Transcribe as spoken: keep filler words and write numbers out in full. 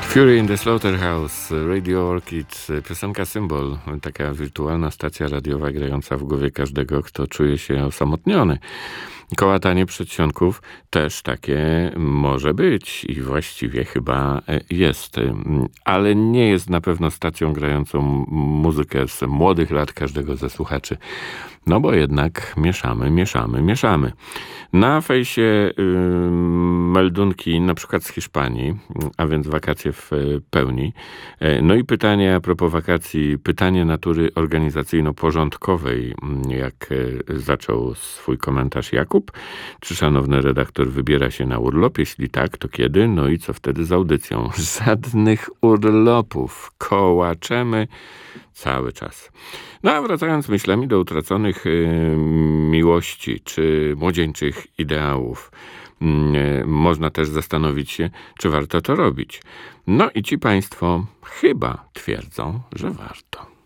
Fury in the Slaughterhouse, Radio Orchid, piosenka Symbol, taka wirtualna stacja radiowa grająca w głowie każdego, kto czuje się osamotniony. Kołatanie przedsionków też takie może być i właściwie chyba jest, ale nie jest na pewno stacją grającą muzykę z młodych lat każdego ze słuchaczy. No bo jednak mieszamy, mieszamy, mieszamy. Na fejsie y, meldunki na przykład z Hiszpanii, a więc wakacje w pełni. No i pytanie a propos wakacji, pytanie natury organizacyjno-porządkowej, jak zaczął swój komentarz Jakub. Czy szanowny redaktor wybiera się na urlop? Jeśli tak, to kiedy? No i co wtedy z audycją? Żadnych urlopów. Kołaczemy cały czas. No a wracając myślami do utraconych y, miłości czy młodzieńczych ideałów, y, można też zastanowić się, czy warto to robić. No i ci państwo chyba twierdzą, że warto.